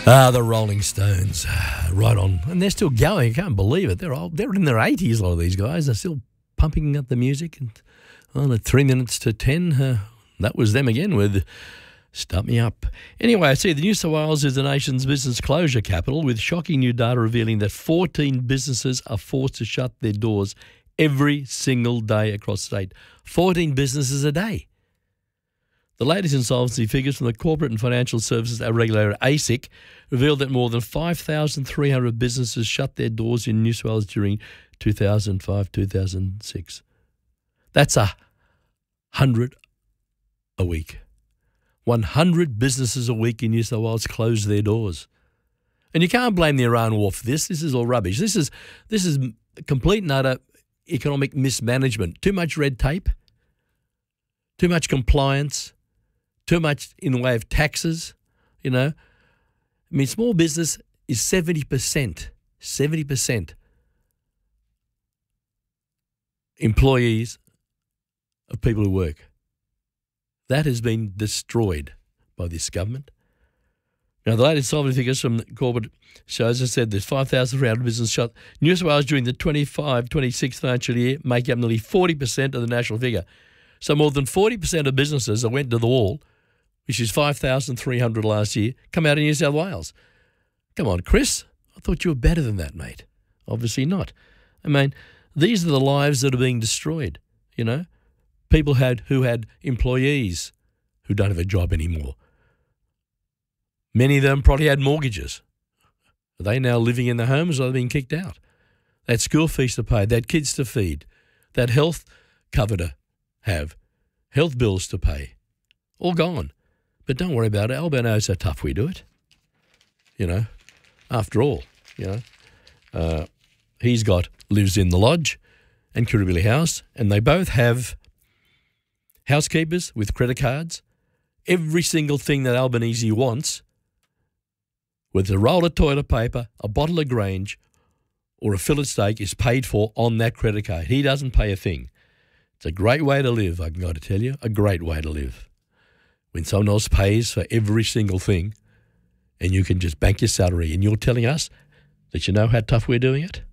The Rolling Stones, right on. And they're still going. I can't believe it. They're old. They're in their 80s, a lot of these guys. They're still pumping up the music. And at 3 minutes to 10, that was them again with Start Me Up. Anyway, I see the New South Wales is the nation's business closure capital, with shocking new data revealing that 14 businesses are forced to shut their doors every single day across the state. 14 businesses a day. The latest insolvency figures from the Corporate and Financial Services Regulator, ASIC, revealed that more than 5,300 businesses shut their doors in New South Wales during 2005-2006. That's 100 a week. 100 businesses a week in New South Wales closed their doors. And you can't blame the Iran war for this. This is all rubbish. This is complete and utter economic mismanagement. Too much red tape, too much compliance, too much in the way of taxes, you know. I mean, small business is 70%. 70% employees of people who work. That has been destroyed by this government. Now, the latest solvency figures from corporate shows, as I said, there's 5,300 businesses shut. New South Wales during the 25-26 financial year making up nearly 40% of the national figure. So more than 40% of businesses that went to the wall, which is 5,300 last year, come out of New South Wales. Come on, Chris. I thought you were better than that, mate. Obviously not. I mean, these are the lives that are being destroyed, you know. People who had employees who don't have a job anymore. Many of them probably had mortgages. Are they now living in their homes or are they being kicked out? They had school fees to pay. They had kids to feed. They had health cover to have. Health bills to pay. All gone. But don't worry about it. Albert knows how tough we do it. You know, after all, you know. He's lives in the lodge and Kirribilli House, and they both have housekeepers with credit cards. Every single thing that Albanese wants, whether a roll of toilet paper, a bottle of Grange, or a fillet steak, is paid for on that credit card. He doesn't pay a thing. It's a great way to live, I've got to tell you, a great way to live. When someone else pays for every single thing and you can just bank your salary, and you're telling us that you know how tough we're doing it?